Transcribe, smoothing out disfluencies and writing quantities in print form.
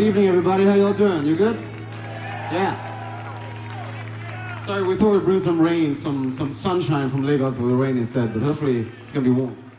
evening, everybody. How y'all doing? You good? Yeah. Sorry, we thought we'd bring some rain, some sunshine from Lagos, but we'll rain instead. But hopefully it's gonna be warm.